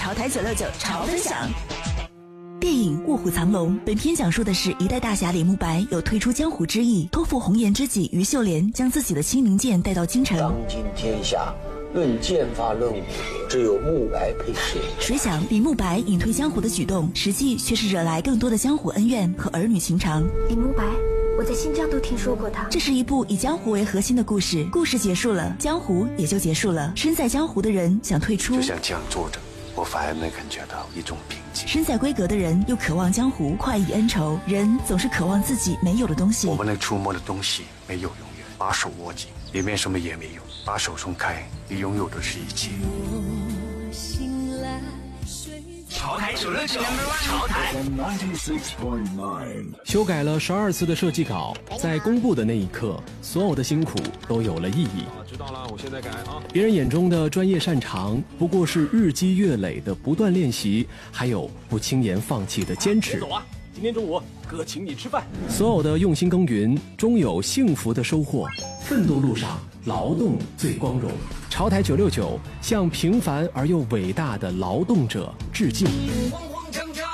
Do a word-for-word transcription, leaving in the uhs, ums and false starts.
潮台九六九潮分享。电影《卧虎藏龙》本片讲述的是一代大侠李慕白有退出江湖之意，托付红颜知己于秀莲将自己的青冥剑带到京城。 当今天下论剑法论武，只有慕白配胜。 谁想李慕白隐退江湖的举动，实际却是惹来更多的江湖恩怨和儿女情长。 李慕白，我在新疆都听说过他。 这是一部以江湖为核心的故事，故事结束了，江湖也就结束了。身在江湖的人想退出， 就像这样坐着，我反而能感觉到一种平静。 身在闺阁的人又渴望江湖快意恩仇，人总是渴望自己没有的东西。 我们能触摸的东西没有永远，把手握紧，里面什么也没有；把手松开，你拥有的是一切。 潮台九六九，潮台。 修改了十二次的设计稿，在公布的那一刻，所有的辛苦都有了意义。 知道了，我现在改啊。 别人眼中的专业擅长，不过是日积月累的不断练习，还有不轻言放弃的坚持。 走啊！今天中午哥请你吃饭。 所有的用心耕耘，终有幸福的收获。奋斗路上，劳动最光荣。潮台九六九向平凡而又伟大的劳动者致敬。 慌慌张张